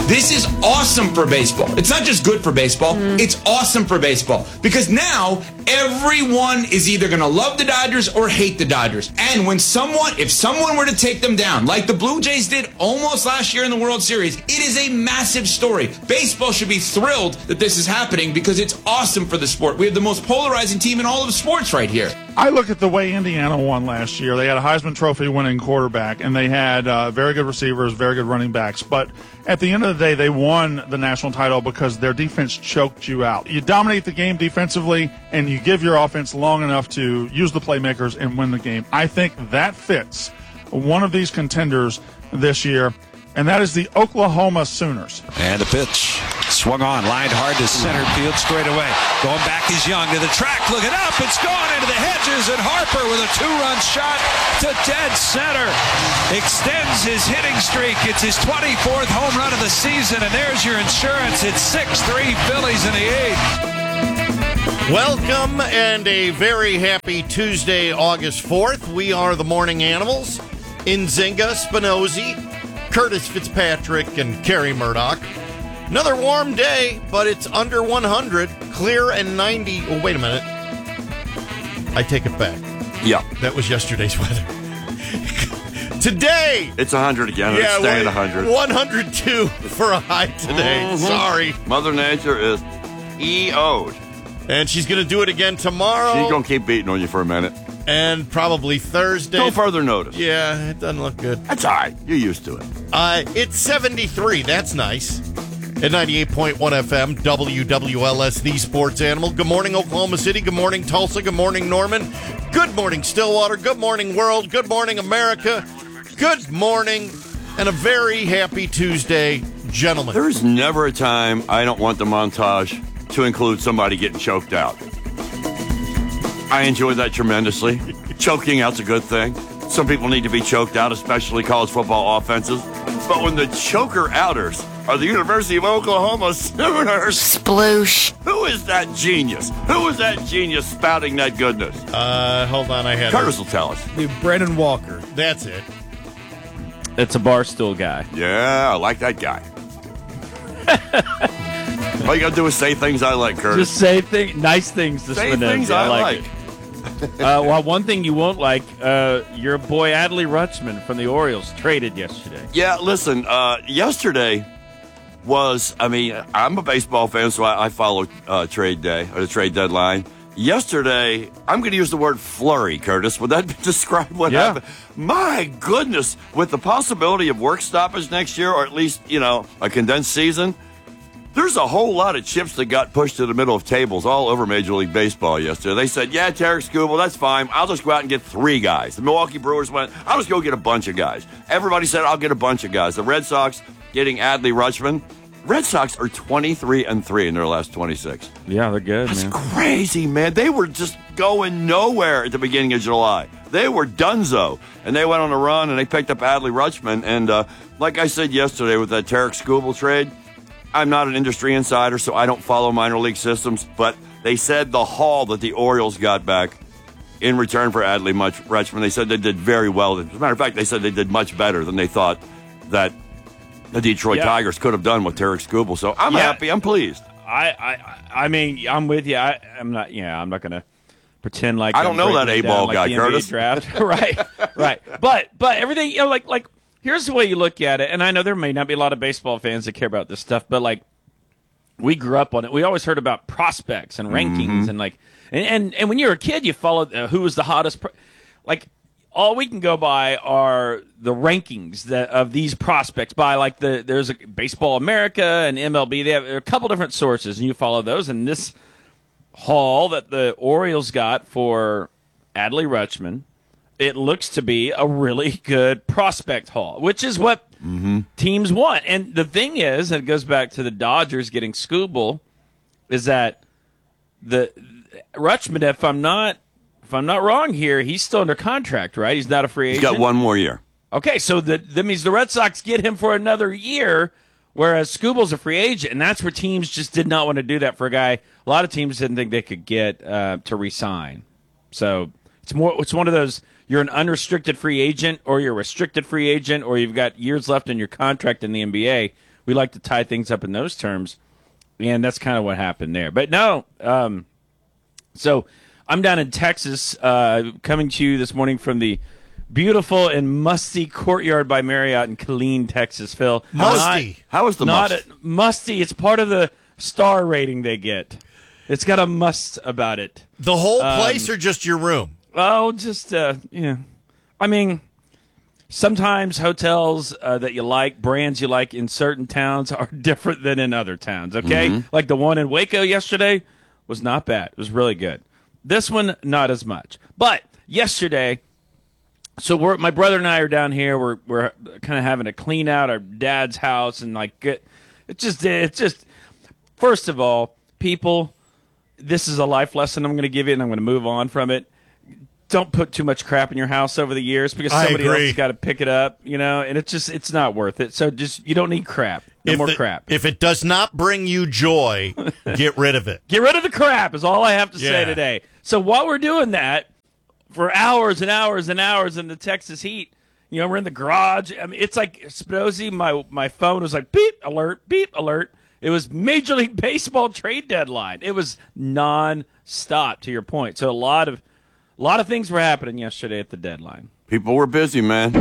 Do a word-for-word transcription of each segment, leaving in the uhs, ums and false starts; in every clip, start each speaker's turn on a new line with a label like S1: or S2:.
S1: This is awesome for baseball. It's not just good for baseball. Mm. It's awesome for baseball because now everyone is either going to love the Dodgers or hate the Dodgers. And when someone, if someone were to take them down, like the Blue Jays did almost last year in the World Series, it is a massive story. Baseball should be thrilled that this is happening because it's awesome for the sport. We have the most polarizing team in all of sports right here.
S2: I look at the way Indiana won last year. They had a Heisman Trophy winning quarterback, and they had uh, very good receivers, very good running backs. But at the end of the day, they won the national title because their defense choked you out. You dominate the game defensively, and you give your offense long enough to use the playmakers and win the game. I think that fits one of these contenders this year, and that is the Oklahoma Sooners.
S3: And the pitch. Swung on, lined hard to center field straight away. Going back is Young to the track, looking up, it's gone into the hedges, and Harper with a two-run shot to dead center. Extends his hitting streak. It's his twenty-fourth home run of the season, and there's your insurance. It's six three Phillies in the eighth.
S4: Welcome and a very happy Tuesday, August fourth. We are the Morning Animals. Nzinga, Spinozzi, Curtis Fitzpatrick, and Kerry Murdoch. Another warm day, but it's under one hundred, clear and ninety. Oh, wait a minute. I take it back.
S5: Yeah.
S4: That was yesterday's weather. Today.
S5: It's one hundred again.
S4: Yeah,
S5: it's staying one hundred.
S4: one hundred two for a high today. Mm-hmm. Sorry.
S5: Mother Nature is E O'd.
S4: And she's going to do it again tomorrow.
S5: She's going to keep beating on you for a minute.
S4: And probably Thursday.
S5: No further notice.
S4: Yeah, it doesn't look good.
S5: That's all right. You're used to it.
S4: Uh, it's seventy-three. That's nice. At ninety-eight point one F M, W W L S, the Sports Animal. Good morning, Oklahoma City. Good morning, Tulsa. Good morning, Norman. Good morning, Stillwater. Good morning, world. Good morning, America. Good morning, and a very happy Tuesday, gentlemen.
S5: There's never a time I don't want the montage to include somebody getting choked out. I enjoy that tremendously. Choking out's a good thing. Some people need to be choked out, especially college football offenses. But when the choker outers are the University of Oklahoma Sooners.
S6: Sploosh.
S5: Who is that genius? Who is that genius spouting that goodness?
S4: Uh, hold on, I had
S5: Curtis
S4: it.
S5: will tell us.
S7: The Brendan Walker.
S4: That's it.
S7: It's a Barstool guy.
S5: Yeah, I like that guy. All you got to do is say things I like, Curtis.
S7: Just say thing, nice things to
S5: Say
S7: Spinozzi.
S5: things I,
S7: I
S5: like.
S7: like. uh, well, one thing you won't like, uh, your boy Adley Rutschman from the Orioles traded yesterday.
S5: Yeah, listen, uh, yesterday was, I mean, I'm a baseball fan, so I, I follow uh, trade day, or the trade deadline. Yesterday, I'm going to use the word flurry, Curtis. Would that describe what
S7: Yeah.
S5: happened? My goodness, with the possibility of work stoppage next year, or at least, you know, a condensed season, there's a whole lot of chips that got pushed to the middle of tables all over Major League Baseball yesterday. They said, yeah, Tarek Skubal, that's fine. I'll just go out and get three guys. The Milwaukee Brewers went, I'll just go get a bunch of guys. Everybody said, I'll get a bunch of guys. The Red Sox getting Adley Rutschman. Red Sox are twenty-three and three in their last twenty-six.
S7: Yeah, they're good,
S5: That's
S7: man.
S5: crazy, man. They were just going nowhere at the beginning of July. They were donezo. And they went on a run, and they picked up Adley Rutschman. And uh, like I said yesterday with that Tarek Skubal trade, I'm not an industry insider, so I don't follow minor league systems, but they said the haul that the Orioles got back in return for Adley Rutschman, they said they did very well. As a matter of fact, they said they did much better than they thought that the Detroit
S7: yeah.
S5: Tigers could have done with Tarek Skubal. So I'm
S7: yeah.
S5: happy. I'm pleased.
S7: I, I, I mean, I'm with you. I, I'm not. Yeah, I'm not going to pretend like
S5: I don't
S7: I'm
S5: know that
S7: breaking it
S5: A-ball
S7: down
S5: guy,
S7: like the N B A
S5: Curtis.
S7: Draft. right, right. But but everything, you know, like like here's the way you look at it. And I know there may not be a lot of baseball fans that care about this stuff, but like we grew up on it. We always heard about prospects and rankings
S5: Mm-hmm.
S7: and like and, and and when you're a kid, you followed uh, who was the hottest. Pro- like all we can go by are the rankings that of these prospects by like the there's a Baseball America and M L B. They have a couple different sources, and you follow those. And this haul that the Orioles got for Adley Rutschman, it looks to be a really good prospect haul, which is what
S5: mm-hmm.
S7: teams want. And the thing is, and it goes back to the Dodgers getting Skubal, is that the Rutschman, if I'm not if I'm not wrong here, he's still under contract, right? He's not a free agent.
S5: He's got one more year.
S7: Okay, so the, that means the Red Sox get him for another year, whereas Skubal's a free agent, and that's where teams just did not want to do that for a guy. A lot of teams didn't think they could get uh, to re-sign. So it's more. It's one of those. You're an unrestricted free agent, or you're a restricted free agent, or you've got years left in your contract in the N B A. we like to tie things up in those terms, and that's kind of what happened there. But no, um, so I'm down in Texas, uh, coming to you this morning from the beautiful and musty Courtyard by Marriott in Killeen, Texas, Phil.
S4: Musty.
S7: Not,
S5: How is the
S7: not
S5: must?
S7: A, musty. It's part of the star rating they get. It's got a must about it.
S4: The whole place or just your room?
S7: Oh, just, uh, yeah. I mean, sometimes hotels uh, that you like, brands you like in certain towns are different than in other towns, okay?
S5: Mm-hmm.
S7: Like the one in Waco yesterday was not bad. It was really good. This one, not as much. But yesterday, so we're, my brother and I are down here. We're we're kind of having to clean out our dad's house and like get, it just it's just first of all, people, this is a life lesson I'm going to give you, and I'm going to move on from it. Don't put too much crap in your house over the years because
S4: I
S7: somebody
S4: agree.
S7: else has got to pick it up, you know, and it's just it's not worth it. So just you don't need crap. No
S4: if
S7: more
S4: the-
S7: crap.
S4: If it does not bring you joy, get rid of it.
S7: Get rid of the crap is all I have to say
S4: Yeah.
S7: today. So while we're doing that, for hours and hours and hours in the Texas heat, you know, we're in the garage. I mean, it's like Spinozy, my my phone was like beep alert, beep alert. It was Major League Baseball trade deadline. It was non-stop, to your point. So a lot of a lot of things were happening yesterday at the deadline.
S5: People were busy, man.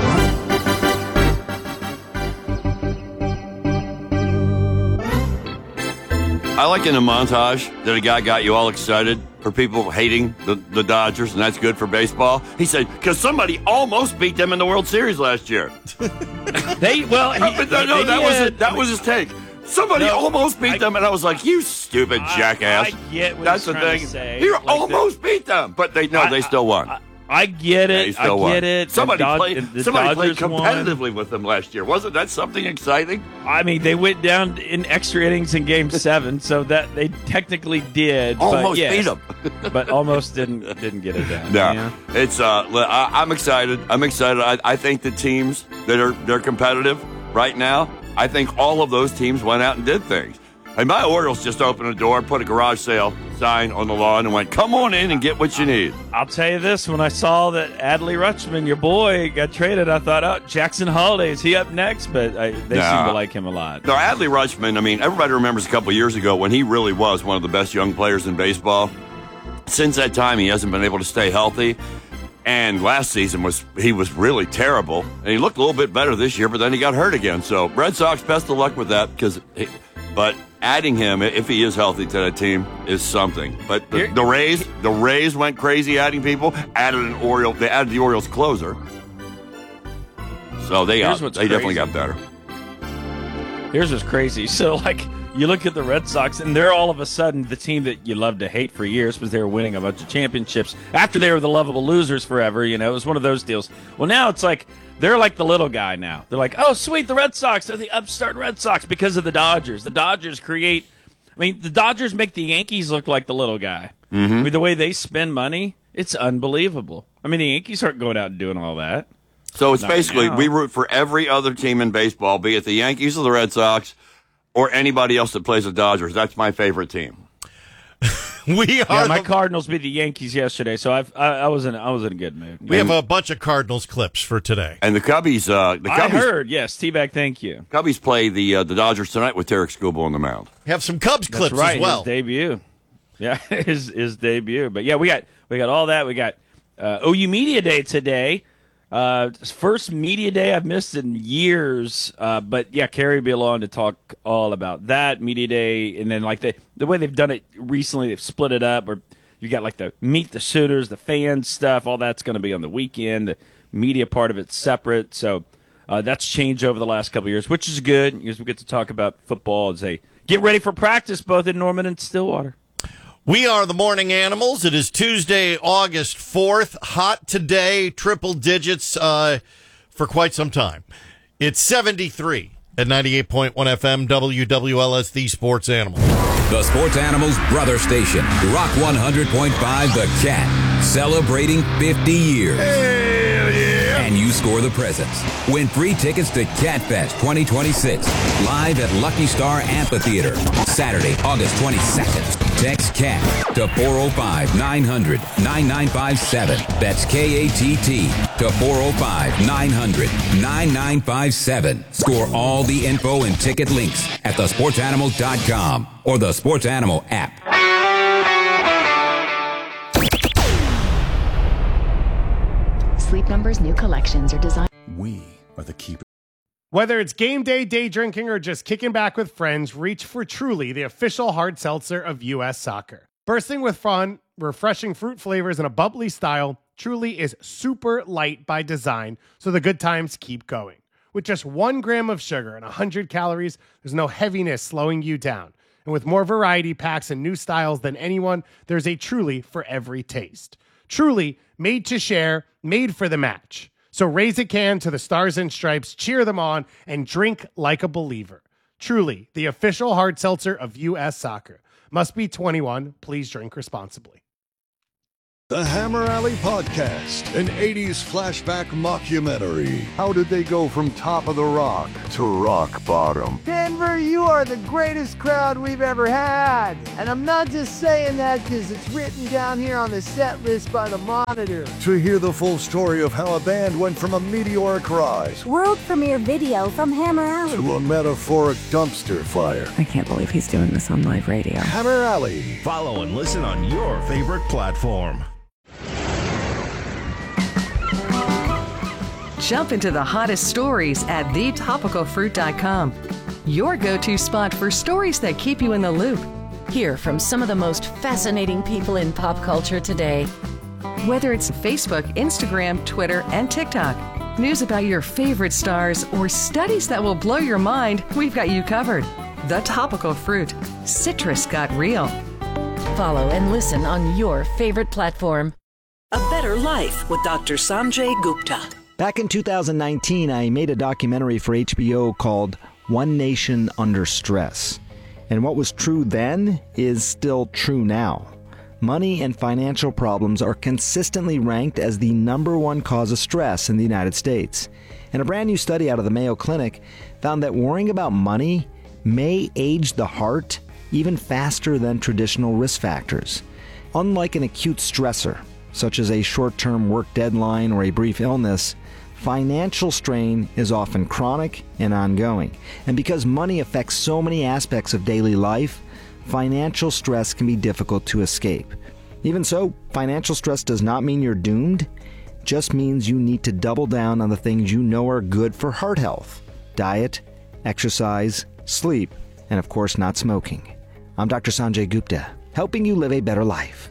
S5: I like in the montage that a guy got you all excited for people hating the, the Dodgers, and that's good for baseball. He said, because somebody almost beat them in the World Series last year.
S7: They well, he,
S5: no, no, no,
S7: he
S5: that was
S7: had-
S5: it. That was his take. Somebody
S7: No,
S5: almost beat
S7: I-
S5: them, and I was like, you stupid
S7: I-
S5: jackass.
S7: I get what
S5: that's
S7: he's
S5: the
S7: trying
S5: thing.
S7: to say.
S5: He
S7: Like
S5: almost beat them, but they no,
S7: I-
S5: they still won.
S7: I, I get
S5: Yeah,
S7: it.
S5: he still
S7: I
S5: won.
S7: get it.
S5: Somebody
S7: The Dod-
S5: played.
S7: the
S5: Somebody played
S7: Dodgers won.
S5: competitively with them last year. Wasn't that something exciting?
S7: I mean, they went down in extra innings in Game Seven, so that they technically did. but
S5: Almost
S7: yes,
S5: beat them.
S7: but almost didn't didn't get it done.
S5: No,
S7: Yeah.
S5: it's. Uh, li- I, I'm excited. I'm excited. I, I think the teams that are they're competitive right now. I think all of those teams went out and did things. And my Orioles just opened a door, put a garage sale sign on the lawn, and went, "Come on in and get what you need."
S7: I'll tell you this: when I saw that Adley Rutschman, your boy, got traded, I thought, "Oh, Jackson Holiday, is he up next?" But I, they
S5: Nah.
S7: seem to like him a lot.
S5: No, Adley Rutschman, I mean, everybody remembers a couple of years ago when he really was one of the best young players in baseball. Since that time, he hasn't been able to stay healthy. And last season was he was really terrible. And he looked a little bit better this year, but then he got hurt again. So Red Sox, best of luck with that. Because, but adding him, if he is healthy to that team, is something. But the, the Rays, the Rays went crazy adding people. Added an Oriole. They added the Orioles closer. So they
S7: Here's
S5: got,
S7: what's
S5: they definitely
S7: crazy.
S5: got better.
S7: Here's what's crazy. So, like, you look at the Red Sox, and they're all of a sudden the team that you love to hate for years because they were winning a bunch of championships after they were the lovable losers forever. You know, it was one of those deals. Well, now it's like they're like the little guy now. They're like, oh, sweet, the Red Sox. They're the upstart Red Sox because of the Dodgers. The Dodgers create – I mean, the Dodgers make the Yankees look like the little guy. Mm-hmm. I mean, the way they spend money, it's unbelievable. I mean, the Yankees aren't going out and doing all that.
S5: So it's
S7: Not
S5: basically
S7: now.
S5: we root for every other team in baseball, be it the Yankees or the Red Sox or anybody else that plays the Dodgers. That's my favorite team.
S4: We are.
S7: Yeah, my
S4: the-
S7: Cardinals beat the Yankees yesterday, so I've, I, I was in I was in a good mood.
S4: we have a bunch of Cardinals clips for today.
S5: And the Cubbies, uh, the
S7: I
S5: Cubbies,
S7: heard, yes, T-Bag, thank you.
S5: Cubbies play the uh, the Dodgers tonight with Tarek Skubal on the mound.
S4: Have some Cubs
S7: That's
S4: clips
S7: right,
S4: as well.
S7: his debut. Yeah, his his debut. But yeah, we got we got all that. We got uh, O U Media Day today. Uh, first media day I've missed in years. Uh, but yeah, Carrie will be along to talk all about that media day, and then like the the way they've done it recently, they've split it up. Or you got like the meet the suitors, the fans stuff. All that's going to be on the weekend. The media part of it's separate. So uh, that's changed over the last couple of years, which is good because we get to talk about football as they get ready for practice, both in Norman and Stillwater.
S4: We are the Morning Animals. It is Tuesday, August fourth. Hot today, triple digits uh, for quite some time. It's seventy-three at ninety-eight point one F M, W W L S, the Sports Animal.
S6: The Sports Animals brother station, Rock one hundred point five The Cat, celebrating fifty years.
S4: Hell yeah!
S6: And you score the presents. Win free tickets to CatFest twenty twenty-six, live at Lucky Star Amphitheater, Saturday, August twenty-second. Text CAT to four oh five, nine hundred, nine nine five seven. That's K A T T to four oh five, nine hundred, nine nine five seven. Score all the info and ticket links at the sports animals dot com or the Sports Animal app.
S8: Sleep Number's new collections are designed.
S9: We are the keepers.
S10: Whether it's game day, day drinking, or just kicking back with friends, reach for Truly, the official hard seltzer of U S Soccer. Bursting with fun, refreshing fruit flavors, and a bubbly style, Truly is super light by design, so the good times keep going. With just one gram of sugar and one hundred calories, there's no heaviness slowing you down. And with more variety packs and new styles than anyone, there's a Truly for every taste. Truly, made to share, made for the match. So raise a can to the Stars and Stripes, cheer them on, and drink like a believer. Truly, the official hard seltzer of U S Soccer. Must be twenty-one. Please drink responsibly.
S11: The Hammer Alley Podcast, an eighties flashback mockumentary. How did they go from top of the rock to rock bottom?
S12: Denver, you are the greatest crowd we've ever had. And I'm not just saying that because it's written down here on the set list by the Monitor.
S11: To hear the full story of how a band went from a meteoric rise,
S13: world premiere video from Hammer Alley,
S11: to a metaphoric dumpster fire.
S14: I can't believe he's doing this on live radio.
S11: Hammer Alley.
S9: Follow and listen on your favorite platform.
S15: Jump into the hottest stories at the topical fruit dot com. Your go-to spot for stories that keep you in the loop.
S16: Hear from some of the most fascinating people in pop culture today.
S15: Whether it's Facebook, Instagram, Twitter, and TikTok, news about your favorite stars, or studies that will blow your mind, we've got you covered. The Topical Fruit. Citrus got real.
S16: Follow and listen on your favorite platform.
S17: A Better Life with Doctor Sanjay Gupta.
S18: Back in two thousand nineteen, I made a documentary for H B O called One Nation Under Stress. And what was true then is still true now. Money and financial problems are consistently ranked as the number one cause of stress in the United States. And a brand new study out of the Mayo Clinic found that worrying about money may age the heart even faster than traditional risk factors. Unlike an acute stressor, such as a short-term work deadline or a brief illness, financial strain is often chronic and ongoing. And because money affects so many aspects of daily life, financial stress can be difficult to escape. Even so, financial stress does not mean you're doomed. It just means you need to double down on the things you know are good for heart health: diet, exercise, sleep, and of course not smoking. I'm Doctor Sanjay Gupta, helping you live a better life.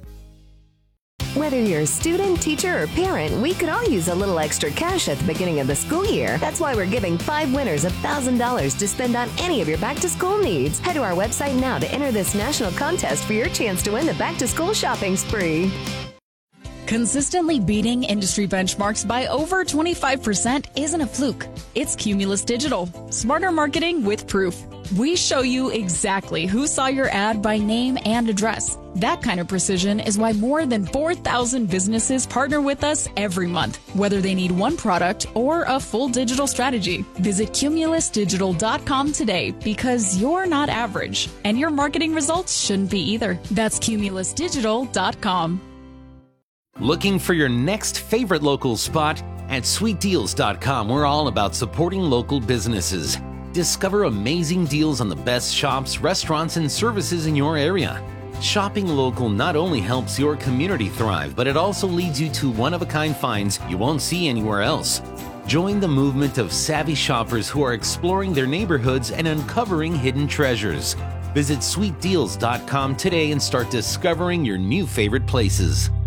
S8: Whether you're a student, teacher, or parent, we could all use a little extra cash at the beginning of the school year. That's why we're giving five winners one thousand dollars to spend on any of your back-to-school needs. Head to our website now to enter this national contest for your chance to win the back-to-school shopping spree.
S19: Consistently beating industry benchmarks by over twenty-five percent isn't a fluke. It's Cumulus Digital. Smarter marketing with proof. We show you exactly who saw your ad by name and address. That kind of precision is why more than four thousand businesses partner with us every month, whether they need one product or a full digital strategy. Visit cumulus digital dot com today, because you're not average, and your marketing results shouldn't be either. That's cumulus digital dot com.
S20: Looking for your next favorite local spot? At sweet deals dot com, we're all about supporting local businesses. Discover amazing deals on the best shops, restaurants, and services in your area. Shopping local not only helps your community thrive, but it also leads you to one-of-a-kind finds you won't see anywhere else. Join the movement of savvy shoppers who are exploring their neighborhoods and uncovering hidden treasures. Visit sweet deals dot com today and start discovering your new favorite places.